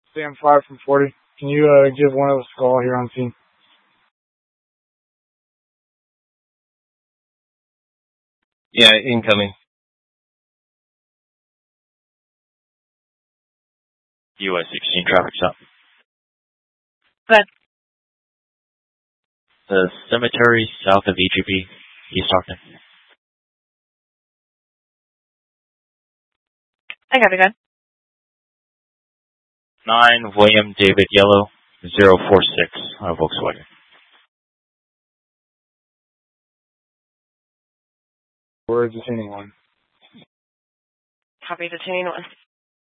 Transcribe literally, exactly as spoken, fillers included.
Sam five from forty. Can you uh, give one of us a call here on scene? Yeah, incoming. U S sixteen traffic stop. Good. The cemetery south of E G P, East Stockton. I got it good. nine William David Yellow, zero four six on a Volkswagen. Where is detaining one? Copy detaining one.